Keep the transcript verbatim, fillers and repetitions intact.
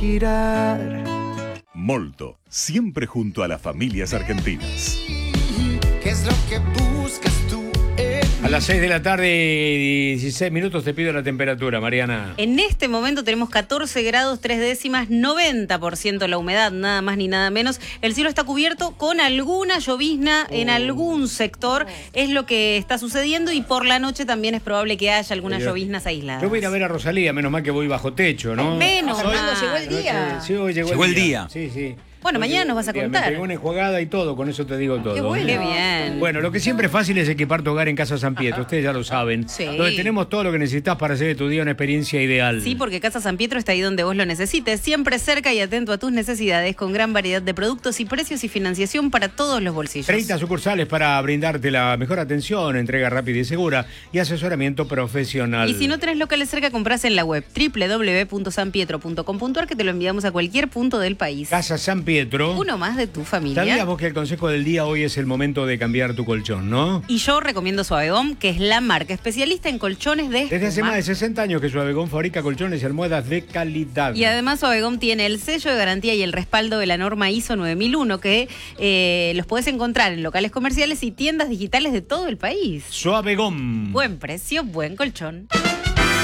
girar. Molto, siempre junto a las familias argentinas. ¿Qué es lo que buscas tú? A las seis de la tarde, dieciséis minutos, te pido la temperatura, Mariana. En este momento tenemos catorce grados, tres décimas, noventa por ciento la humedad, nada más ni nada menos. El cielo está cubierto con alguna llovizna oh. en algún sector, es lo que está sucediendo, y por la noche también es probable que haya algunas Yo, lloviznas aisladas. Yo voy a ir a ver a Rosalía, menos mal que voy bajo techo, ¿no? Menos mal. Llegó el día. Sí, hoy llegó, llegó el el día. día. Sí, sí. Bueno, Hoy mañana llegó nos vas a el día. contar. Me pegó una enjuagada y todo, con eso te digo todo. Qué bueno. Qué bien. Bueno, lo que siempre es fácil es equipar tu hogar en Casa San Pietro, ustedes ya lo saben. Sí. Donde tenemos todo lo que necesitas para hacer de tu día una experiencia ideal. Sí, porque Casa San Pietro está ahí donde vos lo necesites, siempre cerca y atento a tus necesidades, con gran variedad de productos y precios y financiación para todos los bolsillos. treinta sucursales para brindarte la mejor atención, entrega rápida y segura y asesoramiento profesional. Y si no tenés locales cerca, comprás en la web doble u doble u doble u punto san pietro punto com punto a r, que te lo enviamos a cualquier punto del país. Casa San Pietro. Uno más de tu familia. ¿Sabías vos que el consejo del día hoy es el momento de cambiar tu colchón, no? Y yo recomiendo Suavegom, que es la marca especialista en colchones de espuma. Desde hace más de sesenta años que Suavegom fabrica colchones y almohadas de calidad. Y además Suavegom tiene el sello de garantía y el respaldo de la norma I S O nueve mil uno, que eh, los podés encontrar en locales comerciales y tiendas digitales de todo el país. Suavegom. Buen precio, buen colchón.